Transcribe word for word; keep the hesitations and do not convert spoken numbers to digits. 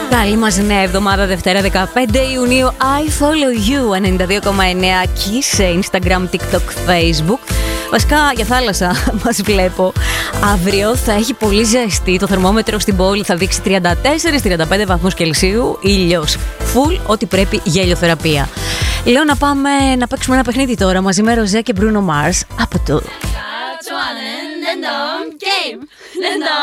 Καλή μας νέα εβδομάδα, Δευτέρα δεκαπέντε Ιουνίου. I follow you, ενενήντα δύο κόμμα εννέα Kiss σε Instagram, TikTok, Facebook. Βασικά για θάλασσα μας βλέπω. Αύριο θα έχει πολύ ζεστή. Το θερμόμετρο στην πόλη θα δείξει τριάντα τέσσερα με τριάντα πέντε βαθμούς Κελσίου. Ήλιος full, ό,τι πρέπει για ηλιοθεραπεία. Λέω να πάμε να παίξουμε ένα παιχνίδι τώρα μαζί με Ροζέ και Bruno Mars από το